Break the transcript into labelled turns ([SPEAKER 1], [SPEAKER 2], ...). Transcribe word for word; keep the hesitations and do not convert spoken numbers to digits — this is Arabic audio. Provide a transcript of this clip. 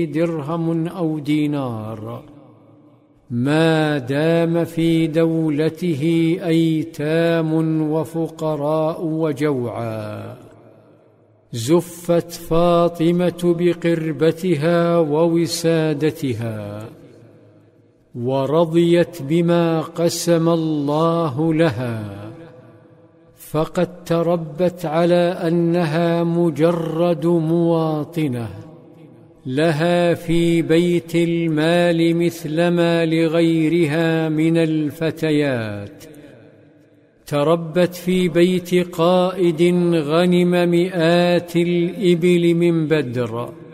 [SPEAKER 1] درهم أو دينار، ما دام في دولته أيتام وفقراء وجوعى. زفت فاطمة بقربتها ووسادتها، ورضيت بما قسم الله لها، فقد تربت على أنها مجرد مواطنة لها في بيت المال مثلما لغيرها من الفتيات. تربت في بيت قائد غنم مئات الإبل من بدر،